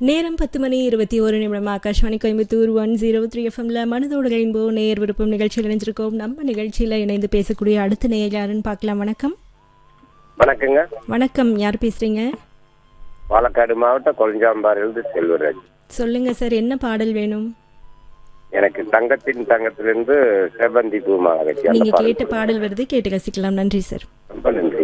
நேரம் 10:21 ஆகாஷ்வாணி கோயம்புத்தூர் 103 எஃப்எம்ல மனதோடு ரெயின்போ நேயர் விருப்பம் நிகழ்ச்சியில் இணைஞ்சிருக்கோம். நம்ம நிகழ்ச்சியில இணைந்து பேசக்கூடிய அடுத்த நேயர் யாருன்னு பார்க்கலாம். வணக்கம். வணக்கங்க. வணக்கம், யார் பேசுறீங்க? பாலக்காடு மாவட்டம் கொளஞ்சாம்பாறையிலிருந்து செல்வராஜ். சொல்லுங்க சார், என்ன பாடல் வேணும்? எனக்கு தங்கத்திலிருந்து செவ்வந்தி பூ மாலை. நீங்க கேட்ட பாடல் வருது, கேட்டு ரசிக்கலாம். நன்றி சார். ரொம்ப நன்றி.